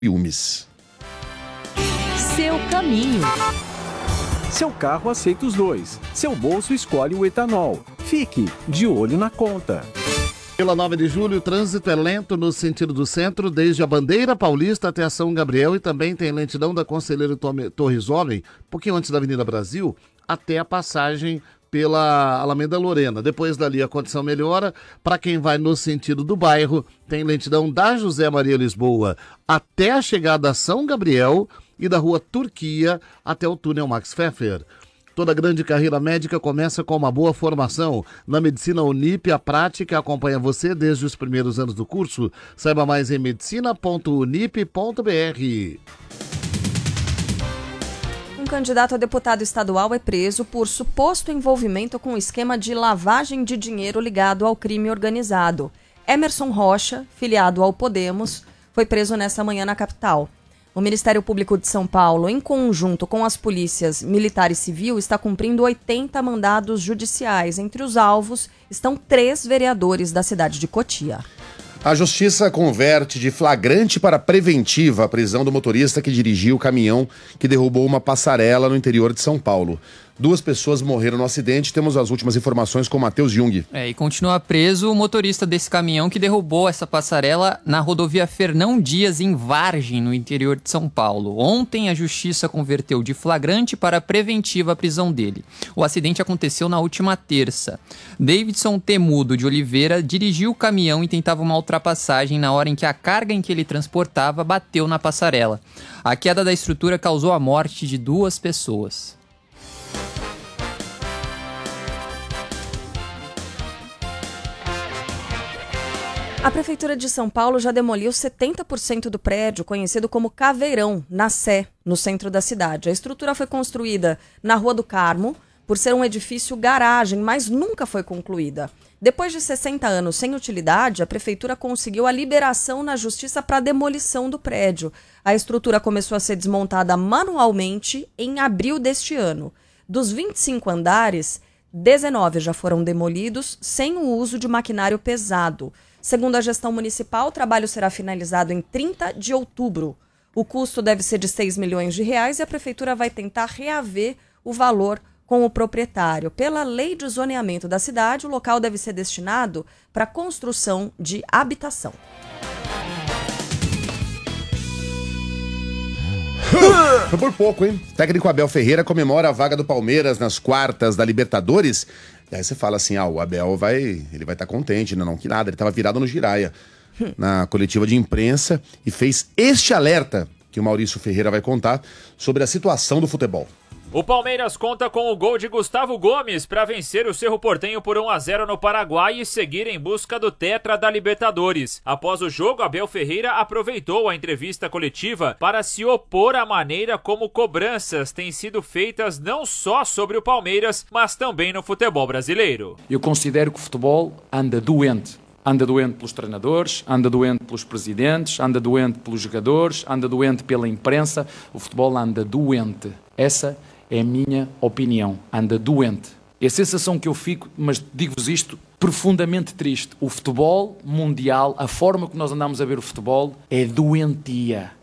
ciúmes. Seu caminho. Seu carro aceita os dois. Seu bolso escolhe o etanol. Fique de olho na conta. Pela 9 de julho, o trânsito é lento no sentido do centro, desde a Bandeira Paulista até a São Gabriel, e também tem lentidão da Conselheiro Torres Homem, um pouquinho antes da Avenida Brasil, até a passagem pela Alameda Lorena. Depois dali a condição melhora. Para quem vai no sentido do bairro, tem lentidão da José Maria Lisboa até a chegada a São Gabriel e da Rua Turquia até o túnel Max Pfeffer. Toda grande carreira médica começa com uma boa formação. Na Medicina Unip, a prática acompanha você desde os primeiros anos do curso. Saiba mais em medicina.unip.br. Um candidato a deputado estadual é preso por suposto envolvimento com um esquema de lavagem de dinheiro ligado ao crime organizado. Emerson Rocha, filiado ao Podemos, foi preso nesta manhã na capital. O Ministério Público de São Paulo, em conjunto com as polícias militar e civil, está cumprindo 80 mandados judiciais. Entre os alvos estão 3 vereadores da cidade de Cotia. A Justiça converte de flagrante para preventiva a prisão do motorista que dirigiu o caminhão que derrubou uma passarela no interior de São Paulo. 2 pessoas morreram no acidente. Temos as últimas informações com Matheus Jung. E continua preso o motorista desse caminhão que derrubou essa passarela na rodovia Fernão Dias, em Vargem, no interior de São Paulo. Ontem, a Justiça converteu de flagrante para preventiva a prisão dele. O acidente aconteceu na última terça. Davidson Temudo de Oliveira dirigiu o caminhão e tentava uma ultrapassagem na hora em que a carga em que ele transportava bateu na passarela. A queda da estrutura causou a morte de 2 pessoas. A Prefeitura de São Paulo já demoliu 70% do prédio conhecido como Caveirão, na Sé, no centro da cidade. A estrutura foi construída na Rua do Carmo, por ser um edifício garagem, mas nunca foi concluída. Depois de 60 anos sem utilidade, a Prefeitura conseguiu a liberação na Justiça para a demolição do prédio. A estrutura começou a ser desmontada manualmente em abril deste ano. Dos 25 andares, 19 já foram demolidos sem o uso de maquinário pesado. Segundo a gestão municipal, o trabalho será finalizado em 30 de outubro. O custo deve ser de R$6 milhões e a Prefeitura vai tentar reaver o valor com o proprietário. Pela lei de zoneamento da cidade, o local deve ser destinado para construção de habitação. Foi por pouco, hein? O técnico Abel Ferreira comemora a vaga do Palmeiras nas quartas da Libertadores. E aí você fala assim, o Abel vai estar contente, não que nada, ele estava virado no giraia na coletiva de imprensa e fez este alerta que o Maurício Ferreira vai contar sobre a situação do futebol. O Palmeiras conta com o gol de Gustavo Gomes para vencer o Cerro Porteño por 1-0 no Paraguai e seguir em busca do tetra da Libertadores. Após o jogo, Abel Ferreira aproveitou a entrevista coletiva para se opor à maneira como cobranças têm sido feitas não só sobre o Palmeiras, mas também no futebol brasileiro. Eu considero que o futebol anda doente. Anda doente pelos treinadores, anda doente pelos presidentes, anda doente pelos jogadores, anda doente pela imprensa. O futebol anda doente. Essa é a minha opinião. Anda doente. É a sensação que eu fico, mas digo-vos isto, profundamente triste. O futebol mundial, a forma que nós andamos a ver o futebol, é doentia.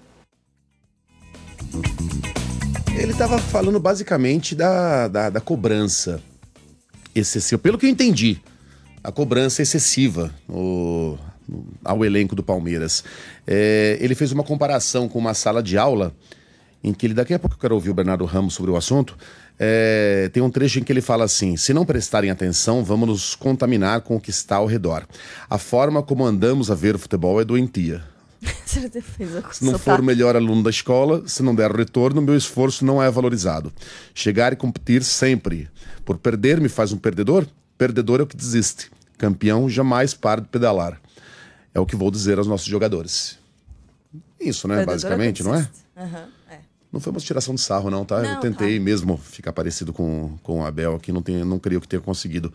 Ele estava falando basicamente da cobrança excessiva. Pelo que eu entendi, a cobrança excessiva ao elenco do Palmeiras. Ele fez uma comparação com uma sala de aula em que ele, daqui a pouco eu quero ouvir o Bernardo Ramos sobre o assunto, tem um trecho em que ele fala assim: se não prestarem atenção, vamos nos contaminar com o que está ao redor. A forma como andamos a ver o futebol é doentia. Se não for o melhor aluno da escola, se não der retorno, meu esforço não é valorizado. Chegar e competir sempre. Por perder me faz um perdedor? Perdedor é o que desiste. Campeão jamais para de pedalar. É o que vou dizer aos nossos jogadores. Isso, né? Perdedor basicamente, não é? Não foi uma tiração de sarro, não, tá? Não, eu tentei mesmo ficar parecido com o Abel aqui, não creio que tenha conseguido.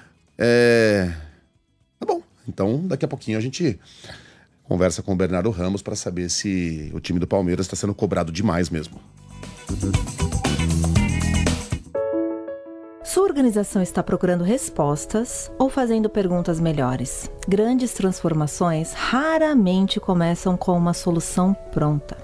Tá bom, então daqui a pouquinho a gente conversa com o Bernardo Ramos para saber se o time do Palmeiras está sendo cobrado demais mesmo. Sua organização está procurando respostas ou fazendo perguntas melhores? Grandes transformações raramente começam com uma solução pronta.